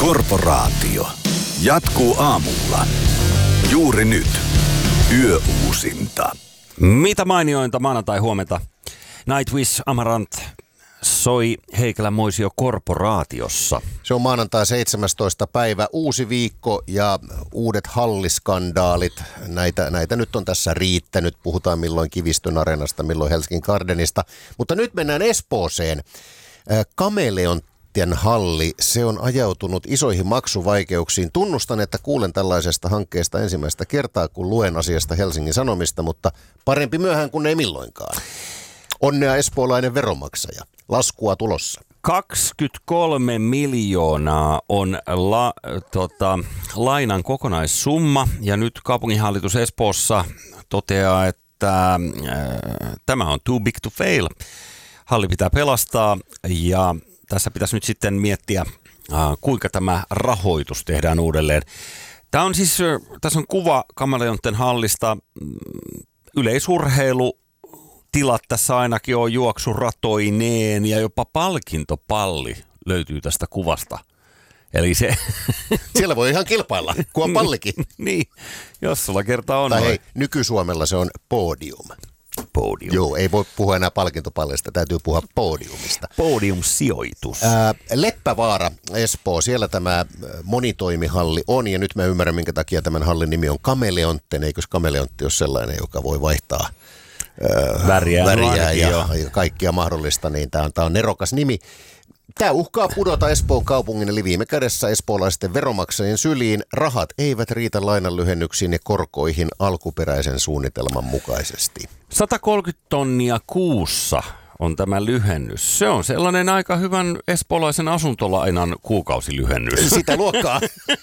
Korporaatio jatkuu aamulla. Juuri nyt. Yöuusinta. Mitä mainiointa maanantai huomenta. Nightwish Amarant soi Heikelän Moisio Korporaatiossa. Se on maanantai 17. päivä, uusi viikko ja uudet halliskandaalit. Näitä nyt on tässä riittänyt. Puhutaan milloin Kivistön Areenasta, milloin Helsingin Gardenista. Mutta nyt mennään Espooseen. Kameleonttien halli, se on ajautunut isoihin maksuvaikeuksiin. Tunnustan, että kuulen tällaisesta hankkeesta ensimmäistä kertaa, kun luen asiasta Helsingin Sanomista, mutta parempi myöhään kuin ei milloinkaan. Onnea espoolainen veronmaksaja. Laskua tulossa. 23 miljoonaa on lainan kokonaissumma ja nyt kaupunginhallitus Espoossa toteaa, että tämä on too big to fail. Halli pitää pelastaa ja tässä pitäisi nyt sitten miettiä, kuinka tämä rahoitus tehdään uudelleen. Tämä on siis, tässä on kuva Kameleonttien hallista, yleisurheilu. Tilat tässä ainakin on juoksuratoineen ja jopa palkintopalli löytyy tästä kuvasta. Eli se... Siellä voi ihan kilpailla, kun on pallikin. Niin, jos sulla kertaa on. Tai hei, nykysuomella se on podium. Podium. Joo, ei voi puhua enää palkintopallista, täytyy puhua podiumista. Podium-sijoitus. Leppävaara, Espoo, siellä tämä monitoimihalli on ja nyt mä ymmärrän, minkä takia tämän hallin nimi on Kameleontten. Eikös kameleontti ole sellainen, joka voi vaihtaa väriä ja kaikkia mahdollista, niin tämä on nerokas nimi. Tämä uhkaa pudota Espoon kaupungin eli viime kädessä espoolaisten veromaksajien syliin. Rahat eivät riitä lainanlyhennyksiin ja korkoihin alkuperäisen suunnitelman mukaisesti. 130 tonnia kuussa on tämä lyhennys. Se on sellainen aika hyvän espoolaisen asuntolainan kuukausilyhennys. Sitä luokkaa.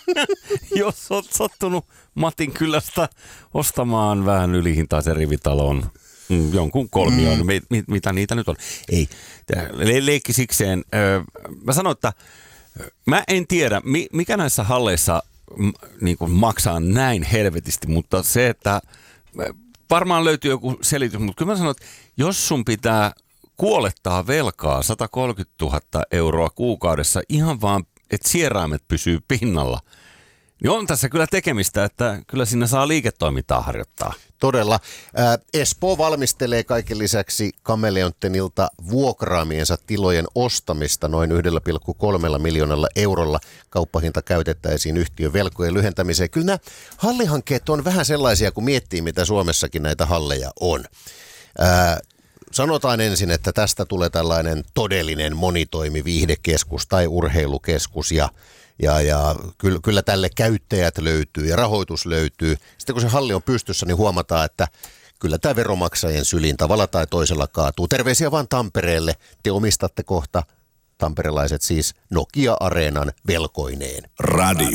Jos olet sattunut Matin kylästä ostamaan vähän ylihintaisen rivitalon, jonkun kolmion, mitä niitä nyt on. Ei, leikki sikseen. Mä sanon, että mä en tiedä, mikä näissä halleissa niin kuin maksaa näin helvetisti, mutta se, että varmaan löytyy joku selitys, mutta kyllä mä sanon, että jos sun pitää kuolettaa velkaa 130 000 euroa kuukaudessa ihan vaan, että sieraimet pysyy pinnalla, niin on tässä kyllä tekemistä, että kyllä sinne saa liiketoimintaa harjoittaa. Todella. Espoo valmistelee kaiken lisäksi Kameleonttenilta vuokraamiensa tilojen ostamista noin 1,3 miljoonalla eurolla. Kauppahinta käytettäisiin yhtiön velkojen lyhentämiseen. Kyllä nämä hallihankkeet on vähän sellaisia, kun miettii, mitä Suomessakin näitä halleja on. Sanotaan ensin, että tästä tulee tällainen todellinen monitoimiviihdekeskus tai urheilukeskus ja kyllä tälle käyttäjät löytyy ja rahoitus löytyy. Sitten kun se halli on pystyssä, niin huomataan, että kyllä tämä veromaksajien syliin tavalla tai toisella kaatuu. Terveisiä vaan Tampereelle. Te omistatte kohta, tamperelaiset siis, Nokia-areenan velkoineen. Radio.